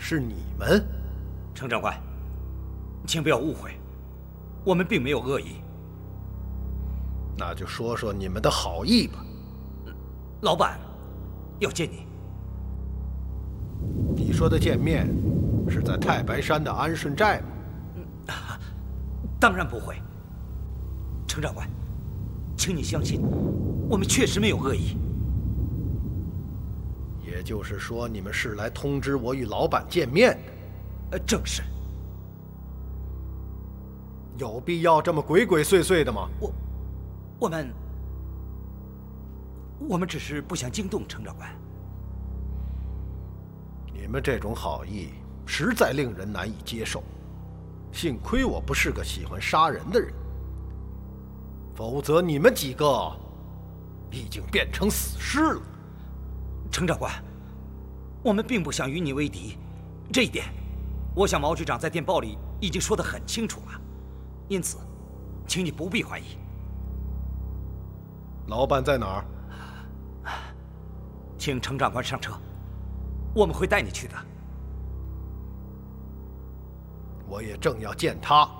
是你们。 程长官，请不要误会，我们并没有恶意。 那就说说你们的好意吧。 老板要见你。 你说的见面，是在太白山的安顺寨吗？ 当然不会。程长官，请你相信，我们确实没有恶意。 也就是说，你们是来通知我与老板见面的？ 正是。 有必要这么鬼鬼祟祟的吗？ 我们只是不想惊动程长官。 你们这种好意实在令人难以接受。幸亏我不是个喜欢杀人的人，否则你们几个已经变成死尸了。 程长官，我们并不想与你为敌，这一点，我想毛局长在电报里已经说得很清楚了，因此，请你不必怀疑。 老板在哪儿？ 请程长官上车，我们会带你去的。 我也正要见他。